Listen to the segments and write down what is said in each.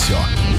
все.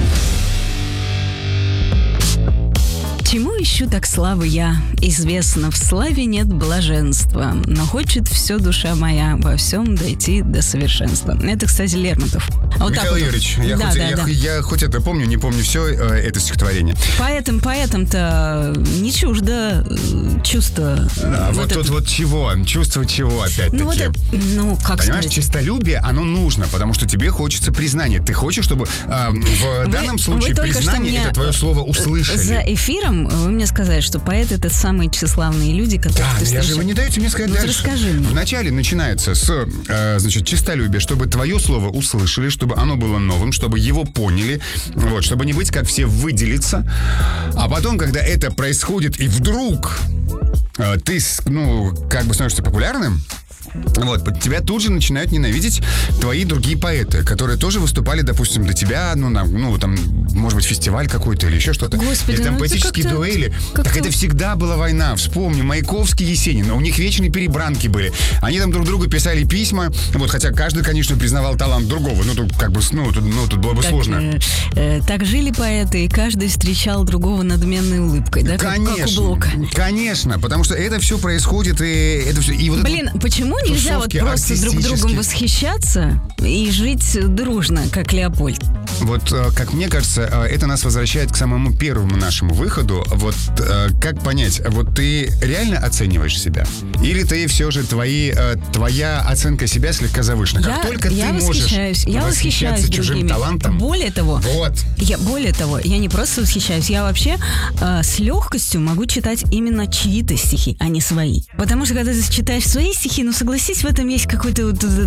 Чему ищу так славы я? Известно, в славе нет блаженства, но хочет все душа моя во всем дойти до совершенства. Это, кстати, Лермонтов. Вот Михаил Юрьевич, я хоть это помню, не помню все это стихотворение. Поэтам-то не чуждо чувство. Вот тут вот чего? Чувство чего опять-таки? Как понимаешь, сказать? Честолюбие, оно нужно, потому что тебе хочется признания. Ты хочешь, чтобы в данном случае признание это твое слово услышали. За эфиром вы мне сказали, что поэты — это самые тщеславные люди, которые ты встречаешь. Да, вы не даете мне сказать дальше. Расскажи мне. Вначале начинается с, честолюбия, чтобы твое слово услышали, чтобы оно было новым, чтобы его поняли, вот, чтобы не быть как все, выделиться. А потом, когда это происходит, и вдруг ты, становишься популярным, вот, тебя тут же начинают ненавидеть твои другие поэты, которые тоже выступали, допустим, до тебя, может быть, фестиваль какой-то или еще что-то. Господи, или там поэтические дуэли. Так это всегда была война. Вспомни, Маяковский, Есенин. У них вечные перебранки были. Они там друг другу писали письма. Вот, хотя каждый, конечно, признавал талант другого. Тут было бы сложно. Так жили поэты, и каждый встречал другого надменной улыбкой, да? Конечно, как у Блока. Конечно, потому что это все происходит, и это все. Почему нельзя вот просто друг другом восхищаться и жить дружно, как Леопольд? Вот, как мне кажется, это нас возвращает к самому первому нашему выходу. Вот, как понять, вот ты реально оцениваешь себя? Или ты все же твоя оценка себя слегка завышена? Как только ты можешь восхищаться чужим талантом. Более того, я не просто восхищаюсь, я вообще с легкостью могу читать именно чьи-то стихи, а не свои. Потому что когда ты читаешь свои стихи, согласись, в этом есть какой-то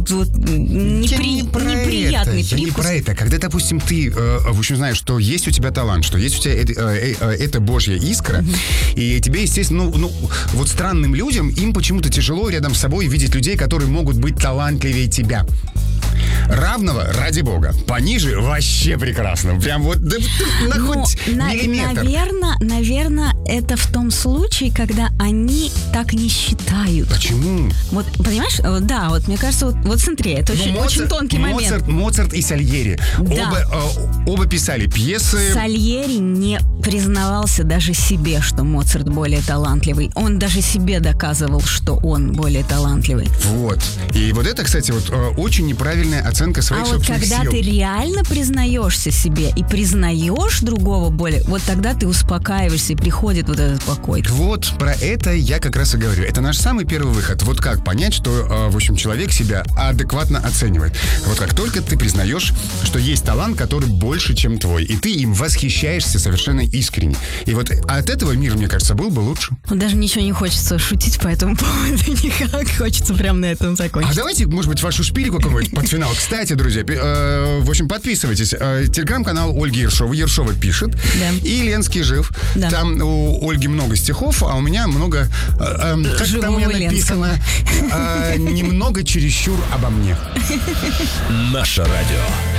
неприятный привкус. Не про это. Когда, допустим, ты, в общем, знаешь, что есть у тебя талант, что есть у тебя это божья искра, и тебе, естественно, вот странным людям, им почему-то тяжело рядом с собой видеть людей, которые могут быть талантливее тебя. Равного, ради бога. Пониже вообще прекрасно. Прям вот хоть миллиметр. Наверное, это в том случае, когда они так не считают. Почему? Вот, понимаешь, да, вот мне кажется, вот смотри, это очень тонкий момент. Моцарт и Сальери. Да. Оба писали пьесы. Сальери не признавался даже себе, что Моцарт более талантливый. Он даже себе доказывал, что он более талантливый. Вот. И вот это, кстати, вот очень неправильная оценка своих собственных сил. А вот когда ты реально признаешься себе и признаешь другого более, вот тогда ты успокаиваешься и приходит вот этот покой. Вот про это я как раз и говорю. Это наш самый первый выход. Вот как понять, что, в общем, человек себя адекватно оценивает. Вот как только ты признаешь, что есть талант, который больше, чем твой, и ты им восхищаешься совершенно искренне. И вот от этого мир, мне кажется, был бы лучше. Даже ничего не хочется шутить по этому поводу никак. Хочется прям на этом закончить. А давайте, может быть, вашу шпильку какую-нибудь под финал. Кстати, друзья, в общем, подписывайтесь. Телеграм-канал Ольги Ершовой. Ершова пишет. Да. И Ленский жив. Да. Там у Ольги много стихов, а у меня много... как там у меня написано? Немного чересчур обо мне. Наше радио.